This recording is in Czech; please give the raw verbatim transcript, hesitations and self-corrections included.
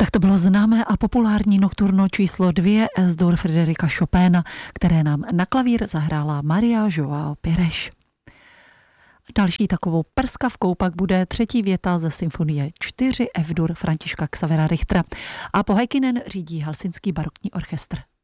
Tak to bylo známé a populární nokturno číslo dvě z dur Frédérika Chopina, které nám na klavír zahrála Maria João Pires. Další takovou prskavkou pak bude třetí věta ze symfonie čtyři F dur Františka Xavera Richtera. A po Häkkinen řídí Helsinský barokní orchestr.